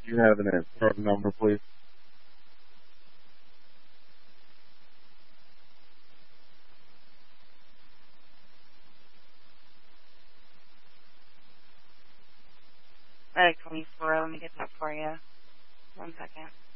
you have an card number, please? Medic 24, let me get that for you. 1 second.